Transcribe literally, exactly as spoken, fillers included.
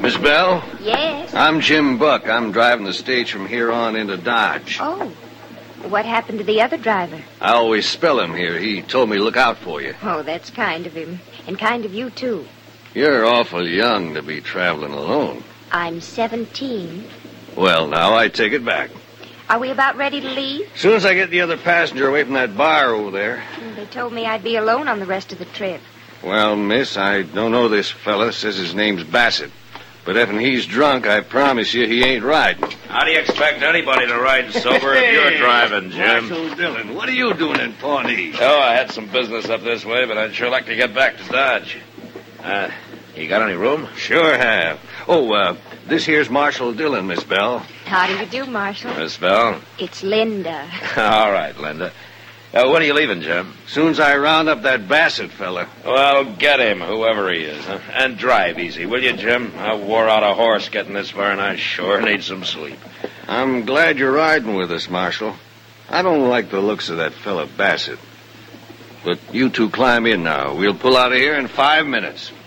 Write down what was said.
Miss Bell? Yes? I'm Jim Buck. I'm driving the stage from here on into Dodge. Oh. What happened to the other driver? I always spell him here. He told me to look out for you. Oh, that's kind of him. And kind of you, too. You're awful young to be traveling alone. I'm seventeen. Well, now I take it back. Are we about ready to leave? As soon as I get the other passenger away from that bar over there. They told me I'd be alone on the rest of the trip. Well, miss, I don't know this fella. Says his name's Bassett. But if he's drunk, I promise you he ain't riding. How do you expect anybody to ride sober if you're driving, Jim? Marshal Dillon, what are you doing in Pawnee? Oh, I had some business up this way, but I'd sure like to get back to Dodge. Uh, you got any room? Sure have. Oh, uh, this here's Marshal Dillon, Miss Bell. How do you do, Marshal? Miss Bell? It's Linda. All right, Linda. Uh, when are you leaving, Jim? Soon as I round up that Bassett fella. Well, get him, whoever he is. Huh? And drive easy, will you, Jim? I wore out a horse getting this far, and I sure need some sleep. I'm glad you're riding with us, Marshal. I don't like the looks of that fella Bassett. But you two climb in now. We'll pull out of here in five minutes.